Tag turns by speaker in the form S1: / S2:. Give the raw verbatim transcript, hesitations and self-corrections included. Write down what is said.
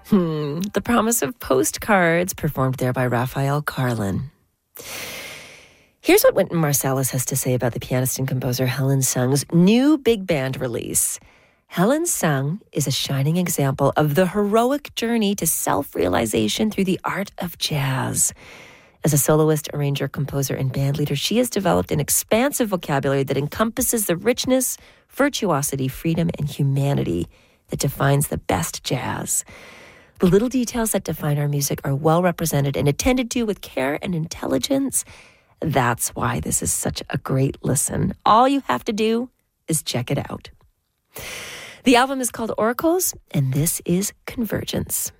S1: Hmm, The Promise of Postcards, performed there by Raphael Carlin. Here's what Wynton Marsalis has to say about the pianist and composer Helen Sung's new big band release. Helen Sung is a shining example of the heroic journey to self-realization through the art of jazz. As a soloist, arranger, composer, and bandleader, she has developed an expansive vocabulary that encompasses the richness, virtuosity, freedom, and humanity that defines the best jazz. The little details that define our music are well represented and attended to with care and intelligence. That's why this is such a great listen. All you have to do is check it out. The album is called Oracles, and this is Convergence.